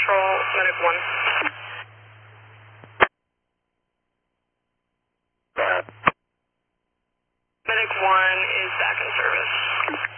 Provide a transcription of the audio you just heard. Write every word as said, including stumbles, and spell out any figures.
Patrol, Medic one. Medic one is back in service.